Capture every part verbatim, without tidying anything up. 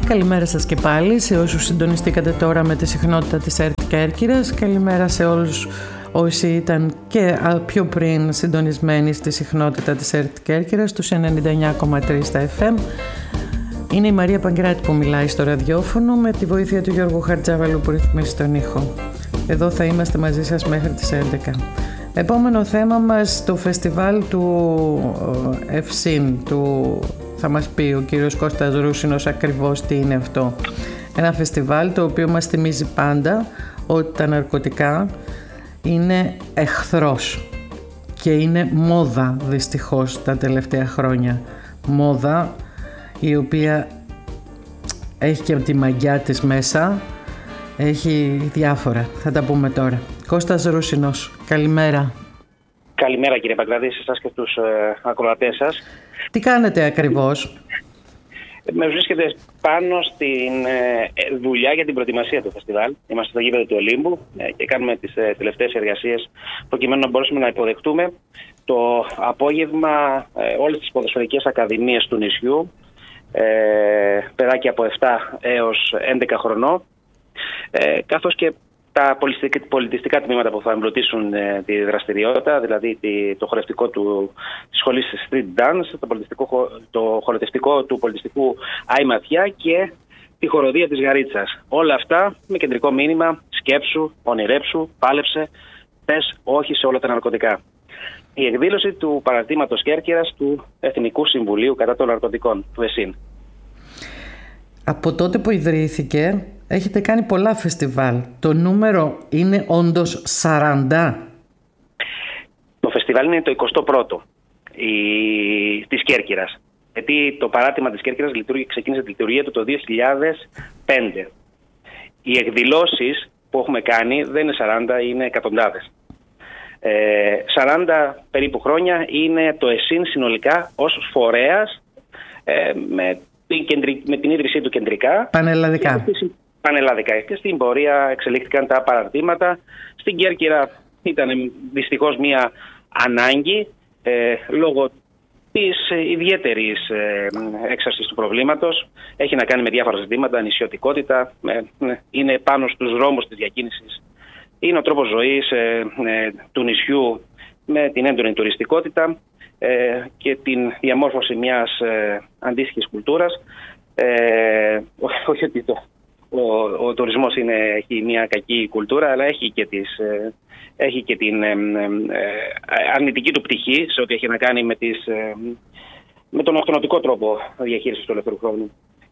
Καλημέρα σας και πάλι σε όσους συντονιστήκατε τώρα με τη συχνότητα της ΕΡΤ Κέρκυρας. Καλημέρα σε όλους όσοι ήταν και πιο πριν συντονισμένοι στη συχνότητα της ΕΡΤ Κέρκυρας, τους ενενήντα εννιά κόμμα τρία στα εφ εμ. Είναι η Μαρία Παγκράτη που μιλάει στο ραδιόφωνο με τη βοήθεια του Γιώργου Χαρτζάβαλου που ρυθμίζει τον ήχο. Εδώ θα είμαστε μαζί σας μέχρι τις έντεκα. Επόμενο θέμα μας, το φεστιβάλ του Ευσύν, του... θα μας πει ο κύριος Κώστας Ρούσινος ακριβώς τι είναι αυτό. Ένα φεστιβάλ το οποίο μας θυμίζει πάντα ότι τα ναρκωτικά είναι εχθρός και είναι μόδα δυστυχώς τα τελευταία χρόνια. Μόδα η οποία έχει και τη μαγιά της μέσα, έχει διάφορα, θα τα πούμε τώρα. Κώστας Ρούσινος, καλημέρα. Καλημέρα κύριε Παγκράτη, σε εσάς και στους ε, ακροατές σας. Τι κάνετε ακριβώς? Με βρίσκεται πάνω στην ε, δουλειά για την προετοιμασία του φεστιβάλ. Είμαστε στο γήπεδο του Ολύμπου ε, και κάνουμε τις ε, τελευταίες εργασίες προκειμένου να μπορέσουμε να υποδεχτούμε το απόγευμα ε, όλες τις ποδοσφαιρικές ακαδημίες του νησιού, ε, παιδάκια από επτά έως έντεκα χρονών, ε, καθώς και τα πολιτιστικά τμήματα που θα εμπλουτίσουν ε, τη δραστηριότητα, δηλαδή το χορευτικό του, της σχολής Street Dance, το, πολιτιστικό, το χορευτικό του πολιτιστικού Άι Ματιά και τη χοροδία της Γαρίτσας. Όλα αυτά με κεντρικό μήνυμα: σκέψου, ονειρέψου, πάλεψε, πες όχι σε όλα τα ναρκωτικά. Η εκδήλωση του παραρτήματος Κέρκυρας του Εθνικού Συμβουλίου κατά των Ναρκωτικών, του ΕΣΥΝ. Από τότε που ιδρύθηκε έχετε κάνει πολλά φεστιβάλ. Το νούμερο είναι όντως σαράντα. Το φεστιβάλ είναι το εικοστό πρώτο η... της Κέρκυρας. Γιατί το παράρτημα της Κέρκυρας ξεκίνησε τη λειτουργία του το δύο χιλιάδες πέντε. Οι εκδηλώσεις που έχουμε κάνει δεν είναι σαράντα, είναι εκατοντάδες. Ε, σαράντα περίπου χρόνια είναι το ΕΣΥΝ συνολικά ως φορέας ε, με, την κεντρι... με την ίδρυσή του κεντρικά. Πανελλαδικά. Πανελλαδικά. Και στην πορεία εξελίχθηκαν τα παραρτήματα. Στην Κέρκυρα ήταν δυστυχώς μια ανάγκη ε, λόγω της ιδιαίτερης ε, έξαρσης του προβλήματος. Έχει να κάνει με διάφορα ζητήματα, νησιωτικότητα, ε, είναι πάνω στους δρόμους της διακίνησης. Είναι ο τρόπος ζωής ε, ε, του νησιού με την έντονη τουριστικότητα ε, και την διαμόρφωση μιας ε, αντίστοιχης κουλτούρας. Ε, όχι ότι το, ο, ο τουρισμός είναι, έχει μια κακή κουλτούρα, αλλά έχει και, τις, ε, έχει και την ε, ε, αρνητική του πτυχή σε ό,τι έχει να κάνει με, τις, ε, με τον αυτονοτικό τρόπο διαχείρισης του ελεύθερου χρόνου.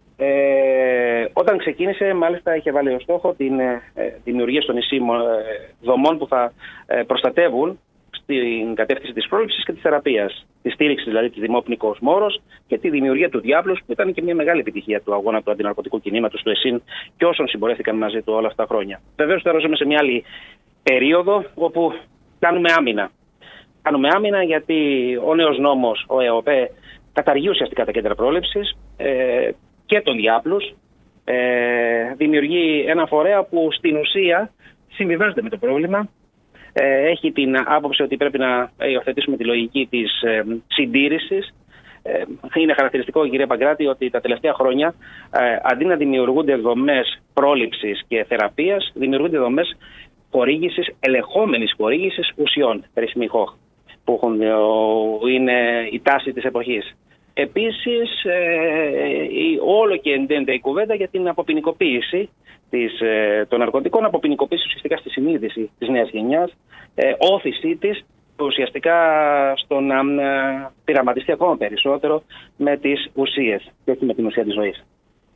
Ε, όταν ξεκίνησε, μάλιστα είχε βάλει ως στόχο την ε, δημιουργία στο νησί ε, δομών που θα ε, προστατεύουν στην κατεύθυνση της πρόληψης και της θεραπείας. Τη στήριξη δηλαδή της Δημόπνικος Μόρος και τη δημιουργία του Διάβλους, που ήταν και μια μεγάλη επιτυχία του αγώνα του αντιναρκωτικού κινήματος του ΕΣΥΝ και όσων συμπορεύτηκαν μαζί του όλα αυτά τα χρόνια. Βεβαίως τώρα ζούμε σε μια άλλη περίοδο όπου κάνουμε άμυνα. Κάνουμε άμυνα γιατί ο νέος νόμος, ο ΕΟΠΕ, καταργεί ουσιαστικά τα κέντρα πρόληψης ε, και τον Διάβλους. Ε, δημιουργεί ένα φορέα που στην ουσία συμβιβάζεται με το πρόβλημα. Ε, έχει την άποψη ότι πρέπει να υιοθετήσουμε τη λογική της ε, συντήρησης. Ε, είναι χαρακτηριστικό, κύριε Παγκράτη, ότι τα τελευταία χρόνια ε, αντί να δημιουργούνται δομές πρόληψης και θεραπείας, δημιουργούνται δομές χορήγησης, ελεγχόμενης χορήγησης ουσιών, περίφημη Χοχ, που έχουν, ε, είναι η τάση της εποχής. Επίσης, ε, η, όλο και εντένεται η κουβέντα για την αποποινικοποίηση της, ε, των ναρκωτικών, αποποινικοποίηση ουσιαστικά στη συνείδηση της νέας γενιάς, ε, όθησή της ουσιαστικά στο να ε, πειραματιστεί ακόμα περισσότερο με τις ουσίες και όχι με την ουσία της ζωής.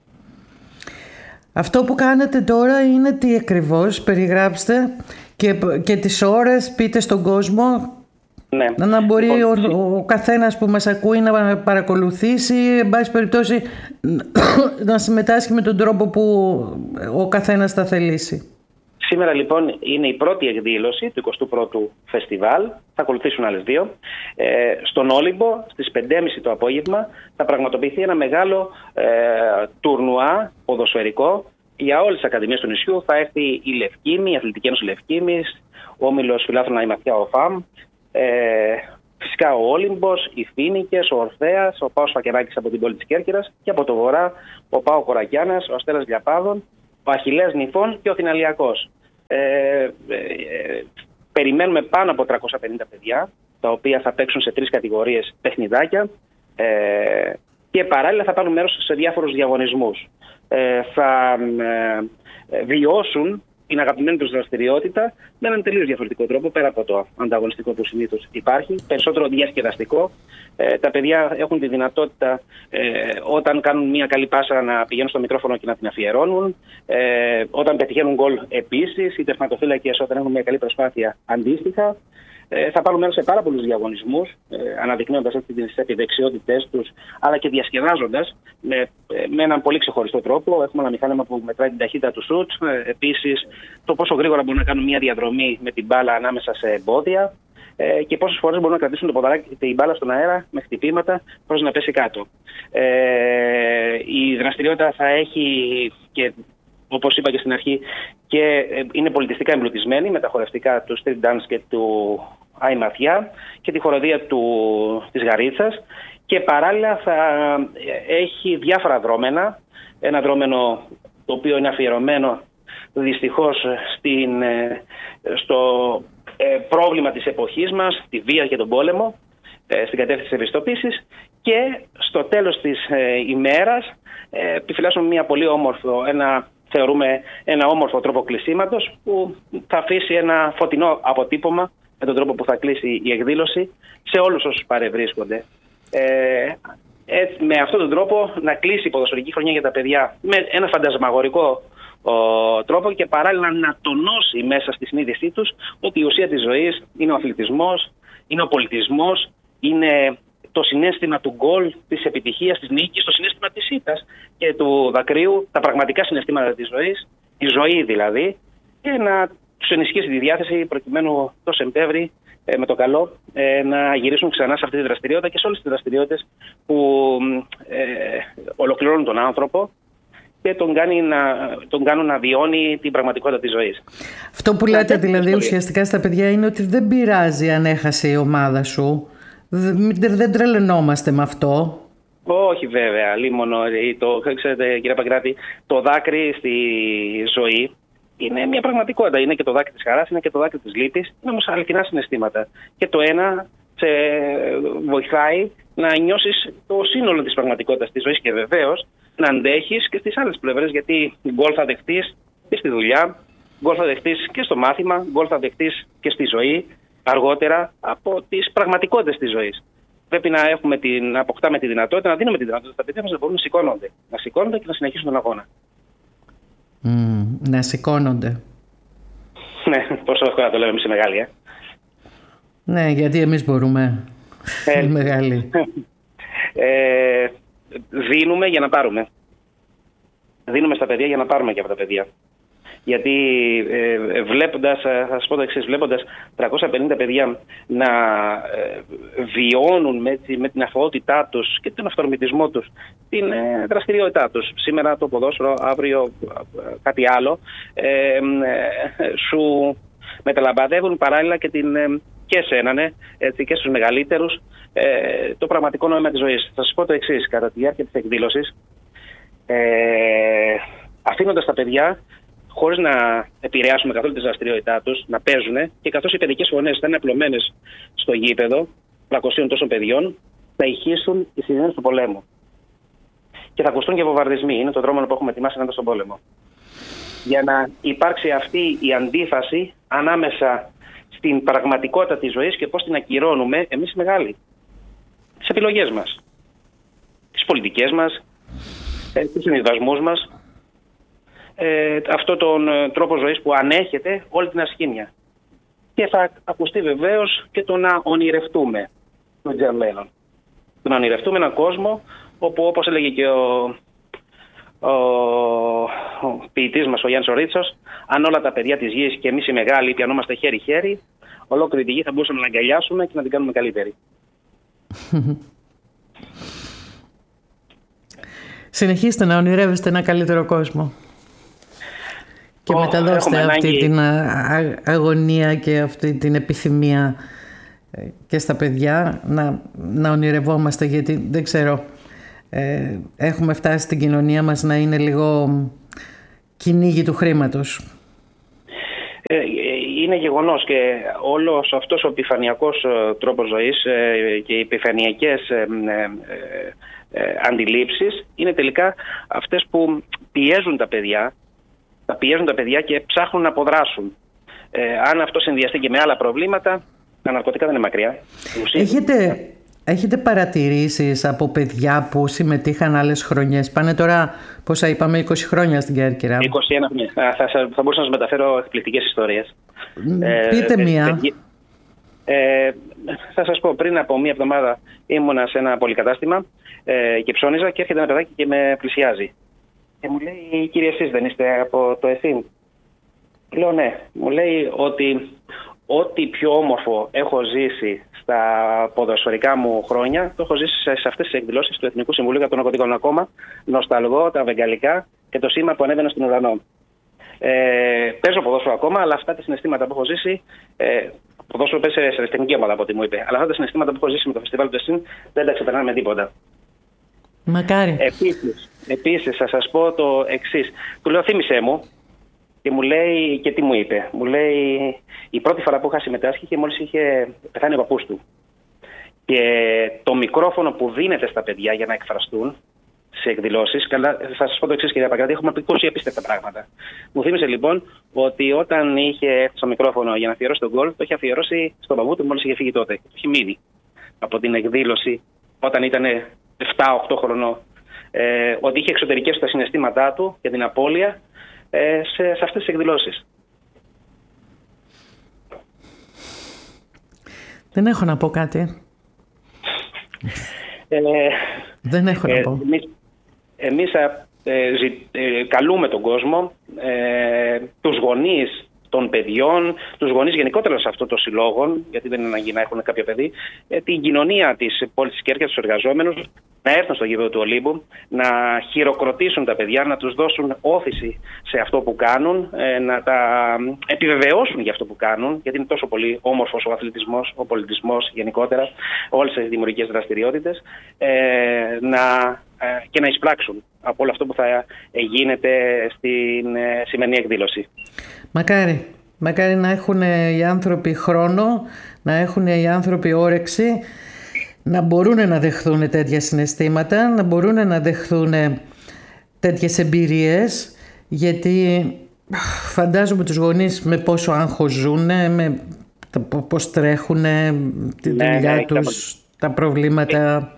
Αυτό που κάνετε τώρα είναι τι ακριβώς? Περιγράψτε και, και τις ώρες, πείτε στον κόσμο. Ναι. Να μπορεί ο, ο καθένας που μας ακούει να παρακολουθήσει, εν πάση περιπτώσει να συμμετάσχει με τον τρόπο που ο καθένας θα θελήσει. Σήμερα λοιπόν είναι η πρώτη εκδήλωση του εικοστού πρώτου φεστιβάλ. Θα ακολουθήσουν άλλες δύο. Ε, στον Όλυμπο στις πέντε και μισή το απόγευμα θα πραγματοποιηθεί ένα μεγάλο ε, τουρνουά ποδοσφαιρικό για όλες τις ακαδημίες του νησιού. Θα έρθει η Λευκήμη, η Αθλητική Ένωση Λευκήμης, ο Όμιλος Φιλάθλων Άι Ματιά, ο ΦΑΜ, ε, Φυσικά ο Όλυμπος, οι Φοίνικες, ο Ορφέας, ο Πάος Φακεράκης από την πόλη της Κέρκυρας και από το βορρά ο Πάο Κορακιάνας, ο Αστέρας Λιαπάδων, ο Αχιλλέας Νηφών και ο Θηναλιακός. Ε, ε, ε, περιμένουμε πάνω από τριακόσια πενήντα παιδιά, τα οποία θα παίξουν σε τρεις κατηγορίες παιχνιδάκια ε, και παράλληλα θα πάρουν μέρος σε διάφορους διαγωνισμούς. Ε, θα ε, βιώσουν την αγαπημένη τους δραστηριότητα με έναν τελείως διαφορετικό τρόπο, πέρα από το ανταγωνιστικό που συνήθως υπάρχει, περισσότερο διασκεδαστικό. Ε, τα παιδιά έχουν τη δυνατότητα ε, όταν κάνουν μια καλή πάσα να πηγαίνουν στο μικρόφωνο και να την αφιερώνουν. Ε, όταν πετυχαίνουν γκολ επίσης, οι τερματοφύλακες όταν έχουν μια καλή προσπάθεια αντίστοιχα. Ε, θα πάρουν μέρος σε πάρα πολλούς διαγωνισμούς, ε, αναδεικνύοντας έτσι τις επιδεξιότητές τους, αλλά και διασκεδάζοντας με, με έναν πολύ ξεχωριστό τρόπο. Έχουμε ένα μηχάνημα που μετράει την ταχύτητα του σουτ, ε, επίσης το πόσο γρήγορα μπορούν να κάνουν μια διαδρομή με την μπάλα ανάμεσα σε εμπόδια ε, και πόσες φορές μπορούν να κρατήσουν το ποδαράκι, την μπάλα στον αέρα με χτυπήματα προς να πέσει κάτω. Ε, η δραστηριότητα θα έχει και, όπως είπα και στην αρχή, και είναι πολιτιστικά εμπλουτισμένη με τα χορευτικά του street dance και του Άι Μαθιά και τη χοροδία του, της Γαρίτσας, και παράλληλα θα έχει διάφορα δρόμενα. Ένα δρόμενο το οποίο είναι αφιερωμένο δυστυχώς στην, στο πρόβλημα της εποχής μας, τη βία και τον πόλεμο, στην κατεύθυνση της ευαισθητοποίησης, και στο τέλος της ημέρας επιφυλάσσουμε μια πολύ όμορφο, ένα θεωρούμε ένα όμορφο τρόπο κλεισίματος που θα αφήσει ένα φωτεινό αποτύπωμα με τον τρόπο που θα κλείσει η εκδήλωση σε όλους όσους παρευρίσκονται. Ε, ε, με αυτόν τον τρόπο να κλείσει η ποδοσφαιρική χρονιά για τα παιδιά με ένα φαντασμαγορικό ο, τρόπο και παράλληλα να τονώσει μέσα στη συνείδησή τους ότι η ουσία της ζωής είναι ο αθλητισμός, είναι ο πολιτισμός, είναι το συναίσθημα του γκολ, της επιτυχίας, της νίκης, το συναίσθημα της ήττας και του δακρύου, τα πραγματικά συναισθήματα της ζωής, η ζωή δηλαδή, και να τους ενισχύσει τη διάθεση προκειμένου το Σεπτέμβρη ε, με το καλό ε, να γυρίσουν ξανά σε αυτή τη δραστηριότητα και σε όλες τις δραστηριότητες που ε, ολοκληρώνουν τον άνθρωπο και τον, κάνει να, τον κάνουν να βιώνει την πραγματικότητα της ζωής. Αυτό που λέτε δηλαδή ουσιαστικά στα παιδιά είναι ότι δεν πειράζει αν έχασε η ομάδα σου. Δεν, δεν τρελαινόμαστε με αυτό. Όχι βέβαια, λίμωνο. Το, ξέρετε κύριε Παγκράτη, το δάκρυ στη ζωή είναι μια πραγματικότητα. Είναι και το δάκρυ της χαράς, είναι και το δάκρυ της λύπης. Είναι όμως αληθινά συναισθήματα. Και το ένα σε βοηθάει να νιώσεις το σύνολο της πραγματικότητας της ζωής και βεβαίως να αντέχεις και στις άλλες πλευρές, γιατί γκολ θα δεχτείς και στη δουλειά, γκολ θα δεχτείς και στο μάθημα, γκολ θα δεχτείς και στη ζωή αργότερα από τις πραγματικότητες της ζωής. Πρέπει να, έχουμε την, να αποκτάμε τη δυνατότητα, να δίνουμε τη δυνατότητα στα παιδιά μας να μπορούν να σηκώνονται. Να σηκώνονται και να συνεχίσουν τον αγώνα. Mm, να σηκώνονται. Ναι, πόσο εύκολα να το λέμε εμείς οι μεγάλοι, ε. Ναι, γιατί εμείς μπορούμε. Ε, οι μεγάλοι. Ε, δίνουμε για να πάρουμε. Δίνουμε στα παιδιά για να πάρουμε και από τα παιδιά. Γιατί ε, βλέποντας, θα σας πω το εξής, βλέποντας τριακόσια πενήντα παιδιά να ε, βιώνουν με, με την αθωότητά τους και τον αυτορμητισμό τους την ε, δραστηριότητά τους, σήμερα το ποδόσφαιρο, αύριο ε, κάτι άλλο, ε, ε, σου μεταλαμπαδεύουν παράλληλα και, την, ε, και εσένα, ναι, έτσι, και στους μεγαλύτερους, ε, το πραγματικό νόημα της ζωής. Θα σας πω το εξής, κατά τη διάρκεια της εκδήλωσης, ε, αφήνοντας τα παιδιά χωρίς να επηρεάσουμε καθόλου τη δραστηριότητά τους, να παίζουν, και καθώς οι παιδικές φωνές θα είναι απλωμένες στο γήπεδο τριακοσίων τόσων παιδιών, θα ηχήσουν οι σιρήνες του πολέμου. Και θα ακουστούν και βομβαρδισμοί. Είναι το δρόμο που έχουμε ετοιμάσει ενάντια στον πόλεμο. Για να υπάρξει αυτή η αντίφαση ανάμεσα στην πραγματικότητα της ζωής και πώς την ακυρώνουμε εμείς οι μεγάλοι. Τις επιλογές μας, τις πολιτικές μας, τους συνδυασμούς μας. Ε, αυτό τον ε, τρόπο ζωής που ανέχεται όλη την ασχήμια. Και θα ακουστεί βεβαίως και το να ονειρευτούμε το μέλλον. Το να ονειρευτούμε έναν κόσμο όπου, όπως έλεγε και ο, ο, ο ποιητής μας, ο Γιάννης ο Ρίτσος, αν όλα τα παιδιά της γης και εμείς οι μεγάλοι πιανόμαστε χέρι-χέρι, ολόκληρη τη γη θα μπορούσαμε να αγκαλιάσουμε και να την κάνουμε καλύτερη. Συνεχίστε να ονειρεύεστε ένα καλύτερο κόσμο. Και oh, μεταδώστε αυτή ανάγκη... την αγωνία και αυτή την επιθυμία και στα παιδιά να, να ονειρευόμαστε, γιατί δεν ξέρω, ε, έχουμε φτάσει στην κοινωνία μας να είναι λίγο κυνήγι του χρήματος. Είναι γεγονός και όλος αυτός ο επιφανειακός τρόπος ζωής και οι επιφανειακές αντιλήψεις είναι τελικά αυτές που πιέζουν τα παιδιά, τα πιέζουν τα παιδιά και ψάχνουν να αποδράσουν. Ε, αν αυτό συνδυαστεί και με άλλα προβλήματα, τα ναρκωτικά δεν είναι μακριά. Έχετε, έχετε παρατηρήσεις από παιδιά που συμμετείχαν άλλες χρονιές? Πάνε τώρα, πόσα είπαμε, είκοσι χρόνια στην Κέρκυρα. είκοσι ένα χρόνια. Θα, θα, θα μπορούσα να σας μεταφέρω εκπληκτικές ιστορίες. Πείτε ε, μία. Ε, ε, θα σας πω, πριν από μία εβδομάδα ήμουνα σε ένα πολυκατάστημα ε, και ψώνιζα και έρχεται ένα παιδάκι και με πλησιάζει. Και μου λέει, κύριε, εσείς δεν είστε από το ΕΘΗΜ? Λέω ναι. Μου λέει ότι ό,τι πιο όμορφο έχω ζήσει στα ποδοσφαιρικά μου χρόνια, το έχω ζήσει σε αυτές τις εκδηλώσεις του Εθνικού Συμβουλίου για των Ναρκωτικών. Ακόμα νοσταλγώ τα βεγγαλικά και το σήμα που ανέβαινε στον ουρανό. Ε, παίζω ποδόσφαιρο ακόμα, αλλά αυτά τα συναισθήματα που έχω ζήσει. Ε, ποδόσφαιρο παίζει σε αριστεχνική ομάδα από ό,τι μου είπε. Αλλά αυτά τα συναισθήματα που έχω ζήσει με το φεστιβάλ του ΕΣΥΝ δεν τα ξεπερνάμε με τίποτα. Μακάρι. Επίσης, επίσης θα σας πω το εξής. Του λέω, θύμισέ μου. Και μου λέει, και τι μου είπε? Μου λέει, η πρώτη φορά που είχα συμμετάσχει και μόλις είχε πεθάνει ο παππούς του. Και το μικρόφωνο που δίνεται στα παιδιά για να εκφραστούν σε εκδηλώσεις. Καλά, θα σας πω το εξής, κυρία Παγκράτη, έχουμε ακούσει απίστευτα πράγματα. Μου θύμισε λοιπόν ότι όταν είχε έρθει στο μικρόφωνο για να αφιερώσει τον γκολ, το είχε αφιερώσει στον παππού του μόλις είχε φύγει τότε. Το είχε μείνει από την εκδήλωση όταν ήταν επτά οκτώ χρονών. Ε, ότι είχε εξωτερικές τα συναισθήματά του και την απώλεια ε, σε, σε αυτές τις εκδηλώσεις. Δεν έχω να πω κάτι. Ε, Δεν έχω ε, να πω. Εμείς, εμείς ε, ζη, ε, καλούμε τον κόσμο, ε, τους γονείς των παιδιών, τους γονείς γενικότερα σε αυτό το συλλόγων, γιατί δεν είναι ανάγκη να έχουν κάποιο παιδί, ε, την κοινωνία της πόλης της Κέρκυρας, τους εργαζόμενους, να έρθουν στο γήπεδο του Ολύμπου, να χειροκροτήσουν τα παιδιά, να τους δώσουν όθηση σε αυτό που κάνουν, ε, να τα επιβεβαιώσουν για αυτό που κάνουν, γιατί είναι τόσο πολύ όμορφος ο αθλητισμός, ο πολιτισμός γενικότερα, όλες τις δημιουργικές δραστηριότητες, ε, να, ε, και να εισπράξουν από όλο αυτό που θα γίνεται στην ε, σημερινή εκδήλωση. Μακάρι. Μακάρι να έχουν οι άνθρωποι χρόνο, να έχουν οι άνθρωποι όρεξη, να μπορούν να δεχθούν τέτοια συναισθήματα, να μπορούν να δεχθούν τέτοιες εμπειρίες, γιατί φαντάζομαι τους γονείς με πόσο άγχος ζουν, με πώς τρέχουν τη δουλειά ναι, τους, ναι, τα προβλήματα.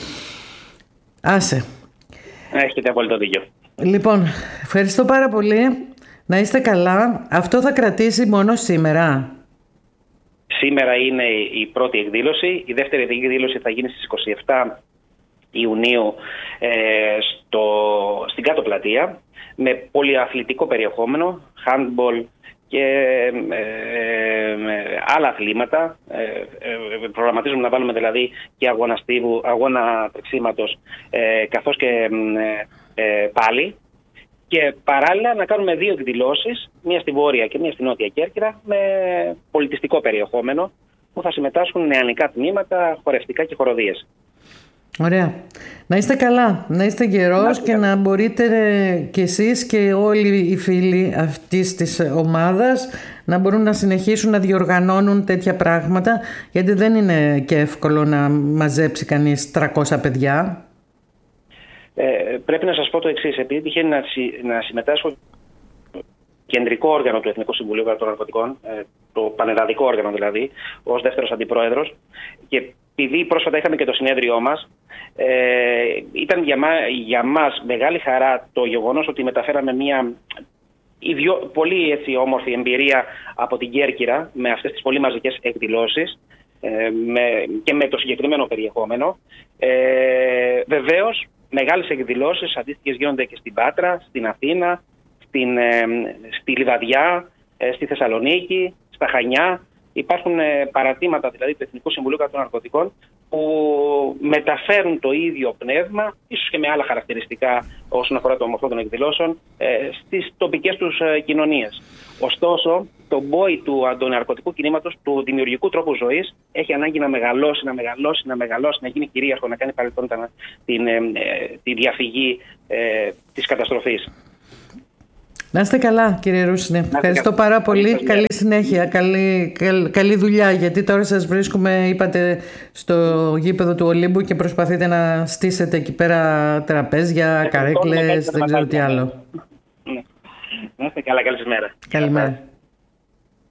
Άσε. Έχετε απόλυτο δίκιο. Λοιπόν, ευχαριστώ πάρα πολύ. Να είστε καλά. Αυτό θα κρατήσει μόνο σήμερα. Σήμερα είναι η πρώτη εκδήλωση. Η δεύτερη εκδήλωση θα γίνει στις είκοσι επτά Ιουνίου ε, στο, στην Κάτω Πλατεία με πολυαθλητικό περιεχόμενο, handball και ε, ε, άλλα αθλήματα. Ε, ε, προγραμματίζουμε να βάλουμε δηλαδή και αγώνα στίβου, αγώνα τρεξίματος ε, καθώς και ε, ε, πάλι. Και παράλληλα να κάνουμε δύο εκδηλώσεις, μία στη Βόρεια και μία στη Νότια Κέρκυρα, με πολιτιστικό περιεχόμενο, που θα συμμετάσχουν νεανικά τμήματα, χορευτικά και χοροδίες. Ωραία. Να είστε καλά, να είστε γερός και να μπορείτε κι εσείς και όλοι οι φίλοι αυτής της ομάδας να μπορούν να συνεχίσουν να διοργανώνουν τέτοια πράγματα, γιατί δεν είναι και εύκολο να μαζέψει κανείς τριακόσια παιδιά. Ε, πρέπει να σας πω το εξής. Επειδή τυχαίνει να, να συμμετάσχω στο κεντρικό όργανο του Εθνικού Συμβουλίου των Ναρκωτικών, ε, το πανελλαδικό όργανο δηλαδή, ως δεύτερος αντιπρόεδρος, και επειδή πρόσφατα είχαμε και το συνέδριό μας, ε, ήταν για, μα, για μας μεγάλη χαρά το γεγονός ότι μεταφέραμε μια ιδιο, πολύ έτσι, όμορφη εμπειρία από την Κέρκυρα με αυτές τις πολύ μαζικές εκδηλώσεις ε, με, και με το συγκεκριμένο περιεχόμενο. Ε, βεβαίως, μεγάλες εκδηλώσεις αντίστοιχες γίνονται και στην Πάτρα, στην Αθήνα, στην, ε, στη Λιβαδιά, ε, στη Θεσσαλονίκη, στα Χανιά. Υπάρχουν ε, παρατήματα δηλαδή του Εθνικού Συμβουλίου των Ναρκωτικών που μεταφέρουν το ίδιο πνεύμα, ίσως και με άλλα χαρακτηριστικά όσον αφορά το μορφό των εκδηλώσεων, στις τοπικές τους κοινωνίες. Ωστόσο, το μπόι του αντιναρκωτικού κινήματος, του δημιουργικού τρόπου ζωής, έχει ανάγκη να μεγαλώσει, να μεγαλώσει, να μεγαλώσει, να γίνει κυρίαρχο, να κάνει παρελθόν την, τη διαφυγή ε, της καταστροφής. Να είστε καλά, κύριε Ρούσινε. Ευχαριστώ πάρα πολύ. Καλή, καλή συνέχεια, καλή, καλή, καλή δουλειά. Γιατί τώρα σας βρίσκουμε, είπατε, στο γήπεδο του Ολύμπου και προσπαθείτε να στήσετε εκεί πέρα τραπέζια, καρέκλες, δεν ξέρω τι άλλο. Να είστε καλά, καλή μέρα. Καλημέρα.